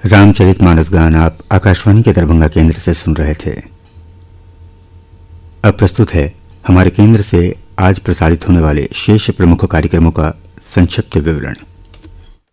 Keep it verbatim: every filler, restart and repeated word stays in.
रामचरितमानस गान आप आकाशवाणी के दरभंगा केंद्र से सुन रहे थे। अब प्रस्तुत है हमारे केंद्र से आज प्रसारित होने वाले शेष प्रमुख कार्यक्रमों का संक्षिप्त विवरण।